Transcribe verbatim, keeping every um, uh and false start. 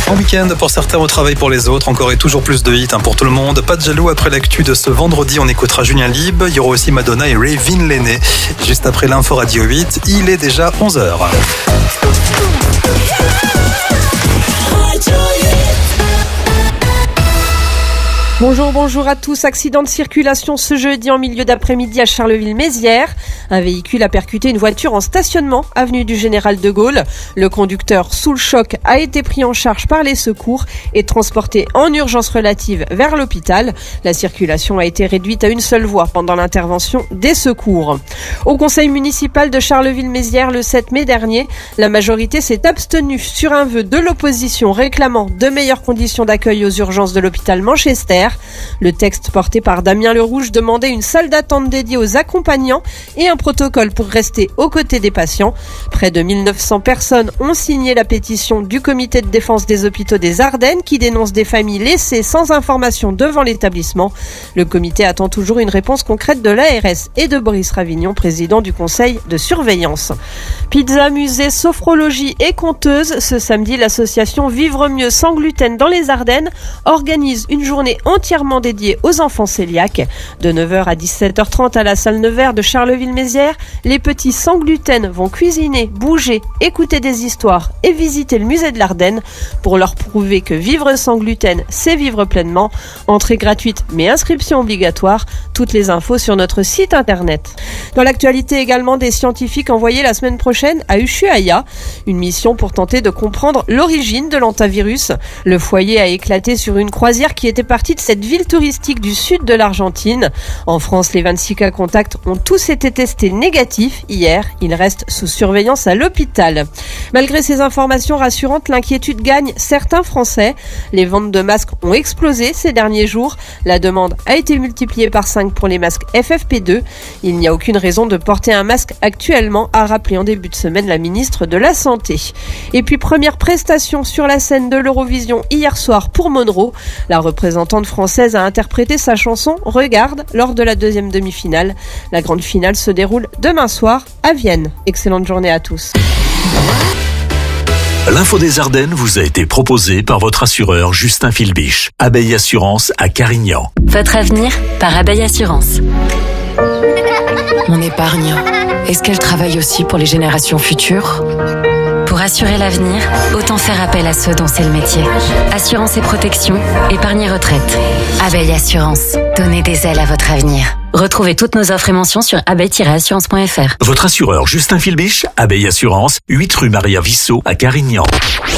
En week-end, pour certains, au travail pour les autres, encore et toujours plus de hits hein, pour tout le monde. Pas de jaloux après l'actu de ce vendredi, on écoutera Julien Lib, il y aura aussi Madonna et Ray Vinlene. Juste après l'info Radio huit, il est déjà onze heures. Bonjour, bonjour à tous. Accident de circulation ce jeudi en milieu d'après-midi à Charleville-Mézières. Un véhicule a percuté une voiture en stationnement, avenue du Général de Gaulle. Le conducteur, sous le choc, a été pris en charge par les secours et transporté en urgence relative vers l'hôpital. La circulation a été réduite à une seule voie pendant l'intervention des secours. Au conseil municipal de Charleville-Mézières, le sept mai dernier, la majorité s'est abstenue sur un vœu de l'opposition réclamant de meilleures conditions d'accueil aux urgences de l'hôpital Manchester. Le texte porté par Damien Lerouge demandait une salle d'attente dédiée aux accompagnants et un protocole pour rester aux côtés des patients. Près de mille neuf cents personnes ont signé la pétition du comité de défense des hôpitaux des Ardennes qui dénonce des familles laissées sans information devant l'établissement. Le comité attend toujours une réponse concrète de l'A R S et de Boris Ravignon, président du conseil de surveillance. Pizza, musée, sophrologie et conteuse. Ce samedi, l'association Vivre Mieux sans gluten dans les Ardennes organise une journée entièrement dédiée aux enfants cœliaques. De neuf heures à dix-sept heures trente à la salle Nevers de Charleville-Mézières, les petits sans gluten vont cuisiner, bouger, écouter des histoires et visiter le musée de l'Ardenne pour leur prouver que vivre sans gluten, c'est vivre pleinement. Entrée gratuite mais inscription obligatoire. Toutes les infos sur notre site internet. Dans l'actualité également, des scientifiques envoyés la semaine prochaine à Ushuaia, une mission pour tenter de comprendre l'origine de l'hantavirus. Le foyer a éclaté sur une croisière qui était partie de cette ville touristique du sud de l'Argentine. En France, les vingt-six cas contacts ont tous été testés négatifs hier. Ils restent sous surveillance à l'hôpital. Malgré ces informations rassurantes, l'inquiétude gagne certains Français. Les ventes de masques ont explosé ces derniers jours. La demande a été multipliée par cinq pour les masques F F P deux. Il n'y a aucune raison de porter un masque actuellement, a rappelé en début de semaine la ministre de la Santé. Et puis, première prestation sur la scène de l'Eurovision hier soir pour Monroe. La représentante française a interprété sa chanson « Regarde » lors de la deuxième demi-finale. La grande finale se déroule demain soir à Vienne. Excellente journée à tous. L'info des Ardennes vous a été proposée par votre assureur Justin Philbiche. Abeille Assurance à Carignan. Votre avenir par Abeille Assurance. Mon épargne, est-ce qu'elle travaille aussi pour les générations futures ? Pour assurer l'avenir, autant faire appel à ceux dont c'est le métier. Assurance et protection, épargne et retraite. Abeille Assurance. Donnez des ailes à votre avenir. Retrouvez toutes nos offres et mentions sur abeille tiret assurance point f r. Votre assureur Justin Philbiche, Abeille Assurance, huit rue Maria Vissot à Carignan.